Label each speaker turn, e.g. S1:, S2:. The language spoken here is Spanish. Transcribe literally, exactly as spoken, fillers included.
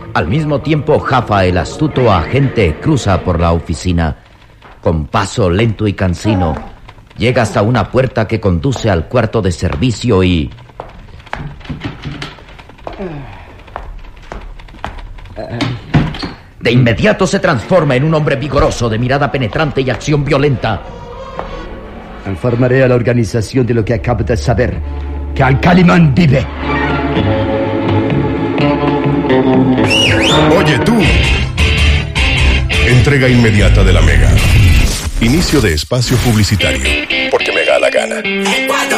S1: Al mismo tiempo, Jaffa, el astuto agente, cruza por la oficina. Con paso lento y cansino, llega hasta una puerta que conduce al cuarto de servicio y... de inmediato se transforma en un hombre vigoroso, de mirada penetrante y acción violenta.
S2: Informaré a la organización de lo que acabo de saber, que Al-Calimán vive.
S3: Oye, tú. Entrega inmediata de la Mega. Inicio de espacio publicitario. Porque me da la gana.